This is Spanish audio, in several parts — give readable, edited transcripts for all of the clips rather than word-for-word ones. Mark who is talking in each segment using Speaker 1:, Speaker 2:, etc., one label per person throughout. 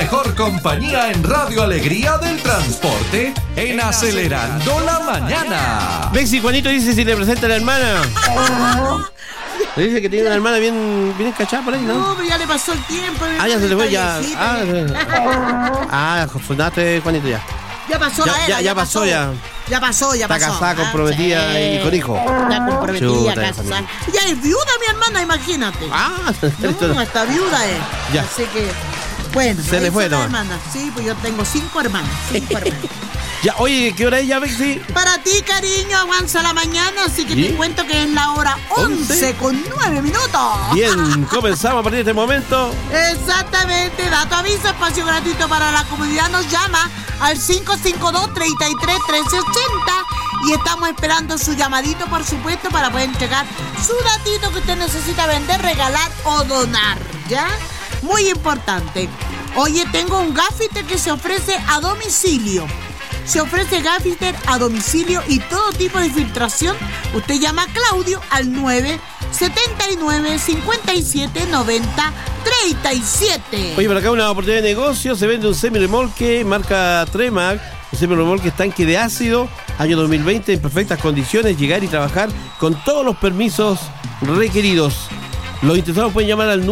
Speaker 1: mejor compañía en Radio Alegría del Transporte en Acelerando la Mañana.
Speaker 2: Bexi, Juanito dice si le presenta a la hermana. Le dice que tiene una hermana bien cachada por ahí, ¿no?
Speaker 3: No, pero ya le pasó el tiempo.
Speaker 2: Ya se le fue, ya. Sonaste, Juanito, ya.
Speaker 3: Ya pasó la era.
Speaker 2: Ya pasó.
Speaker 3: Está
Speaker 2: casada, comprometida y con hijo.
Speaker 3: Está comprometida, casada. Ya es viuda mi hermana, imagínate. No, está viuda
Speaker 2: Ya.
Speaker 3: Así que, bueno.
Speaker 2: Se le fue, ¿no?
Speaker 3: Sí, pues yo tengo 5 hermanas.
Speaker 2: Ya, oye, ¿qué hora es ya, Bexi?
Speaker 3: Para ti, cariño, avanza la mañana, así que te cuento que es la hora 11:09.
Speaker 2: Bien, comenzamos a partir de este momento.
Speaker 3: Exactamente, dato aviso, espacio gratuito para la comunidad, nos llama al 552-33-1380 y estamos esperando su llamadito, por supuesto, para poder entregar su datito que usted necesita vender, regalar o donar, ¿ya? Muy importante. Oye, tengo un gaffiter que se ofrece a domicilio. Se ofrece gaffiter a domicilio y todo tipo de filtración. Usted llama a Claudio al 979-5790-37.
Speaker 2: Oye, por acá una oportunidad de negocio. Se vende un semirremolque marca Tremac. Un semirremolque estanque de ácido. Año 2020 en perfectas condiciones. Llegar y trabajar con todos los permisos requeridos. Los interesados pueden llamar al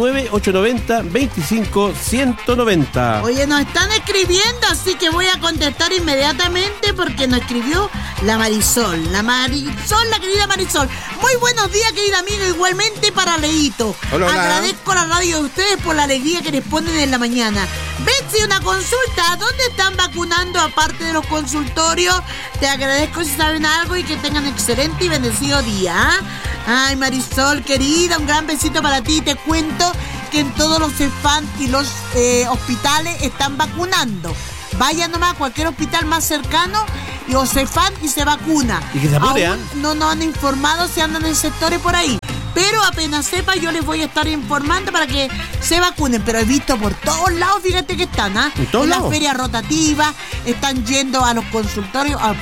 Speaker 2: 9890-25-190.
Speaker 3: Oye, nos están escribiendo, así que voy a contestar inmediatamente porque nos escribió la Marisol. La querida Marisol. Muy buenos días, querida amiga, igualmente para Leito.
Speaker 2: Hola.
Speaker 3: Agradezco la radio de ustedes por la alegría que les ponen en la mañana. Betsy, una consulta. ¿Dónde están vacunando aparte de los consultorios? Te agradezco si saben algo y que tengan excelente y bendecido día. Ay, Marisol, querida, un gran besito para ti. Te cuento que en todos los CEFAM y los hospitales están vacunando. Vaya nomás a cualquier hospital más cercano o CEFAM y se vacuna.
Speaker 2: ¿Y que se apure,
Speaker 3: aún no nos han informado si andan en sectores por ahí. Pero apenas sepa, yo les voy a estar informando para que se vacunen. Pero he visto por todos lados, fíjate que están, en las ferias rotativas, están yendo a los consultorios, a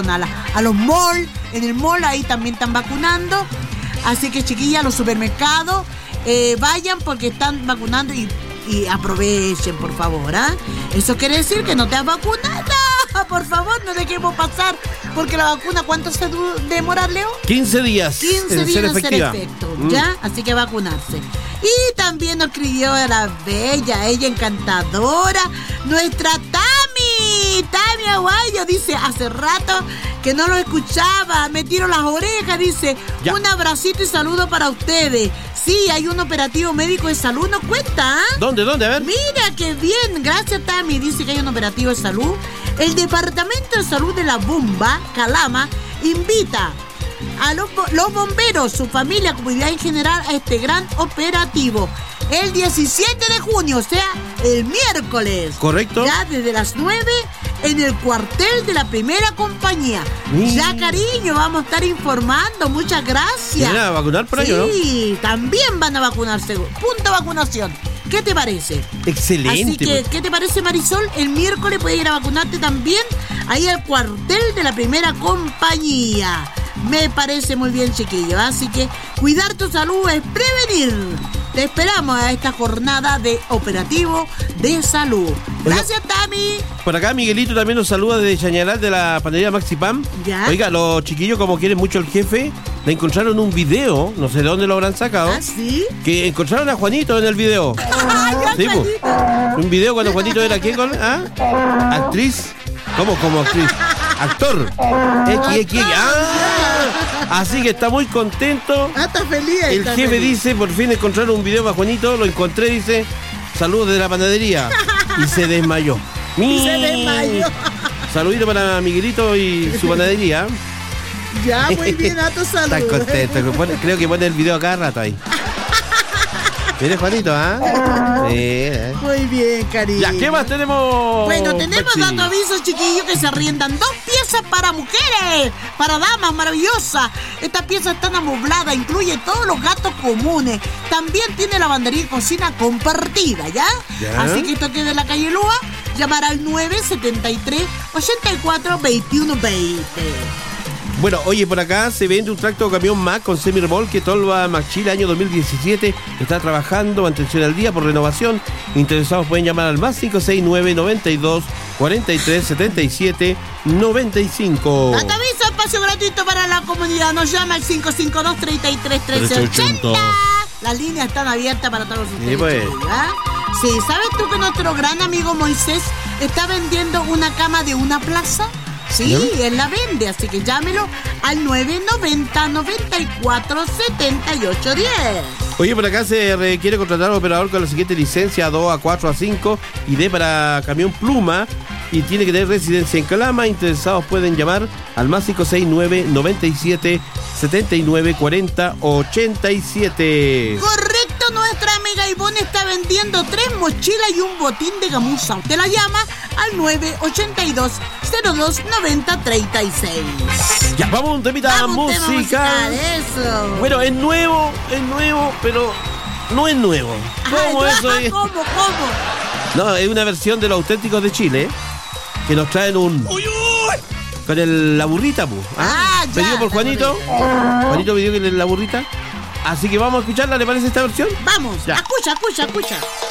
Speaker 3: los malls, en el mall ahí también están vacunando. Así que, chiquillas, los supermercados, vayan porque están vacunando y aprovechen, por favor, Eso quiere decir que no te has vacunado. Por favor, no dejemos pasar, porque la vacuna, ¿cuánto se demora, Leo?
Speaker 2: 15 días.
Speaker 3: 15 días en ser efecto, ¿ya? Así que vacunarse. Y también nos escribió la bella, ella encantadora, nuestra Tami Aguayo, dice, hace rato que no lo escuchaba, me tiro las orejas, dice, ya. Un abracito y saludo para ustedes. Sí, hay un operativo médico de salud, ¿nos cuenta?
Speaker 2: ¿Dónde? A ver.
Speaker 3: Mira, qué bien, gracias Tami, dice que hay un operativo de salud. El Departamento de Salud de la Bomba, Calama, invita a los bomberos, su familia, comunidad en general, a este gran operativo. El 17 de junio, o sea, el miércoles.
Speaker 2: Correcto.
Speaker 3: Ya desde las 9 en el cuartel de la primera compañía. Ya, cariño, vamos a estar informando. Muchas gracias.
Speaker 2: ¿Van a vacunar por ello, no?
Speaker 3: Sí, también van a vacunarse. Punto de vacunación. ¿Qué te parece?
Speaker 2: Excelente.
Speaker 3: Así que, ¿qué te parece, Marisol? El miércoles puedes ir a vacunarte también ahí al cuartel de la primera compañía. Me parece muy bien, chiquillo. Así que cuidar tu salud es prevenir. Te esperamos a esta jornada de operativo de salud. Gracias, Tami.
Speaker 2: Por acá Miguelito también nos saluda desde Chañaral de la panadería Maxipam.
Speaker 3: ¿Ya?
Speaker 2: Oiga, los chiquillos, como quieren mucho el jefe, le encontraron un video, no sé de dónde lo habrán sacado.
Speaker 3: ¿Ah, sí?
Speaker 2: Que encontraron a Juanito en el video. Sí, pues. Un video cuando Juanito era ¿qué? Actriz. ¿Cómo actriz? Actor. XX. Así que está muy contento.
Speaker 3: Está feliz.
Speaker 2: El jefe dice, por fin encontraron un video para Juanito, lo encontré, dice, saludos de la panadería. Y se desmayó. Saludito para Miguelito y su panadería.
Speaker 3: Ya, muy bien, a tu salud.
Speaker 2: Está contento. Creo que pone el video a cada rato ahí. Mire, Juanito,
Speaker 3: Muy bien, cariño.
Speaker 2: Ya, ¿qué más tenemos?
Speaker 3: Bueno, tenemos
Speaker 2: Maxi?
Speaker 3: dando avisos, chiquillos, que se arriendan 2 piezas para mujeres, para damas, maravillosas. Estas piezas están amobladas, incluye todos los gastos comunes. También tiene lavandería y cocina compartida, ¿ya? Así que esto queda en la calle Lua. Llamar al 973-84-2120.
Speaker 2: Bueno, oye, por acá se vende un tracto camión Mack con semi-remolque Tolva Mack Chile año 2017. Está trabajando, mantención al día por renovación. Interesados pueden llamar al más 569 92 43 77 95.
Speaker 3: Date aviso, espacio gratuito para la comunidad. Nos llama al 552 33 1380. Las líneas están abiertas para todos ustedes.
Speaker 2: Sí, pues.
Speaker 3: Sí, ¿sabes tú que nuestro gran amigo Moisés está vendiendo una cama de una plaza? Sí, él la vende, así que llámelo al 990 94 78 10.
Speaker 2: Oye, por acá se requiere contratar a un operador con la siguiente licencia: A2, A4, A5 y D para camión Pluma, y tiene que tener residencia en Calama. Interesados pueden llamar al más 569 97 79 40 87.
Speaker 3: Correcto, nuestra amiga Ivonne está vendiendo 3 mochilas y un botín de gamuza. Usted la llama al 982 02 90 36.
Speaker 2: Ya, vamos a un temita musical.
Speaker 3: Eso.
Speaker 2: Bueno, es nuevo, pero no es nuevo. ¿Cómo eso es?
Speaker 3: ¿Cómo?
Speaker 2: No, es una versión de Los Auténticos de Chile, que nos traen un... Con la burrita, pu. Pedido por Juanito. Juanito pidió que la burrita. Así que vamos a escucharla, ¿le parece esta versión?
Speaker 3: Vamos,
Speaker 2: ya.
Speaker 3: Escucha.